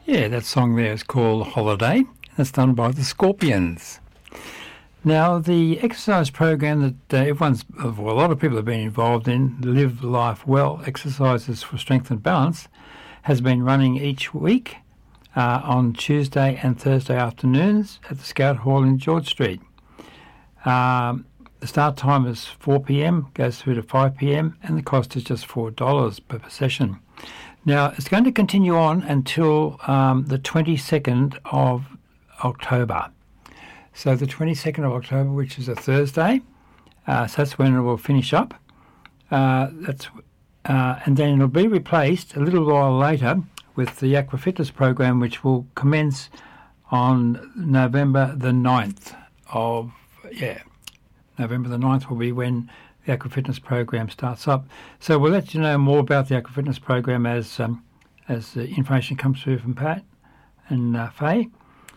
Yeah, that song there is called Holiday. That's done by the Scorpions. Now, the exercise program that a lot of people have been involved in, Live Life Well, Exercises for Strength and Balance, has been running each week on Tuesday and Thursday afternoons at the Scout Hall in George Street. The start time is 4 p.m, goes through to 5 p.m, and the cost is just $4 per session. Now, it's going to continue on until the 22nd of October. So the 22nd of October, which is a Thursday, so that's when it will finish up. And then it'll be replaced a little while later with the Aqua Fitness program, which will commence on November the 9th November the 9th will be when the Aqua Fitness program starts up. So we'll let you know more about the Aqua Fitness program as the information comes through from Pat and Faye.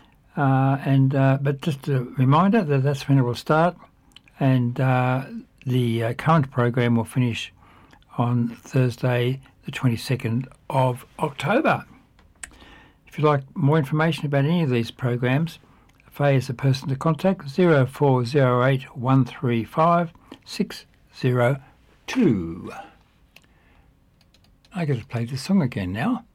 But just a reminder that that's when it will start, and the current program will finish on Thursday, the 22nd of October. If you'd like more information about any of these programs, Faye is the person to contact, 0408 135 602. I get to play this song again now.